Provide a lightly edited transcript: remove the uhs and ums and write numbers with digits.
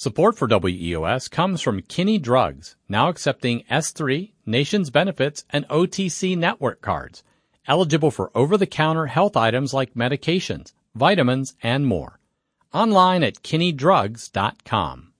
Support for WEOS comes from Kinney Drugs, now accepting S3, Nations Benefits, and OTC network cards. Eligible for over-the-counter health items like medications, vitamins, and more. Online at kinneydrugs.com.